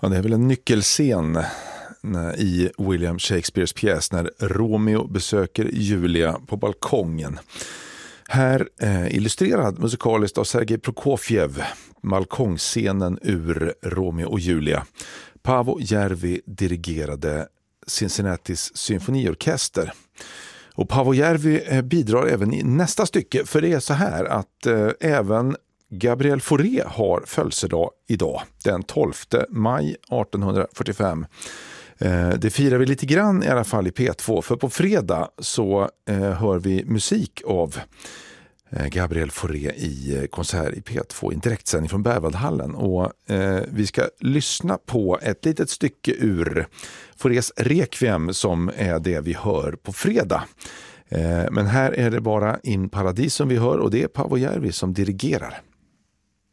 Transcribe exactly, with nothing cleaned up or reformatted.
Ja, det är väl en nyckelscen i William Shakespeares pjäs när Romeo besöker Julia på balkongen. Här eh, illustrerad musikaliskt av Sergej Prokofjev, balkongscenen ur Romeo och Julia. Paavo Järvi dirigerade Cincinnatis symfoniorkester. Och Paavo Järvi bidrar även i nästa stycke, för det är så här att eh, även Gabriel Fauré har födelsedag idag, den tolfte maj artonhundrafyrtiofem. Eh, det firar vi lite grann i alla fall i P två, för på fredag så eh, hör vi musik av eh, Gabriel Fauré i eh, konsert i P två, i en direktsändning från Berwaldhallen. Och eh, vi ska lyssna på ett litet stycke ur Faurés Requiem som är det vi hör på fredag. Eh, men här är det bara In Paradis som vi hör, och det är Paavo Järvi som dirigerar.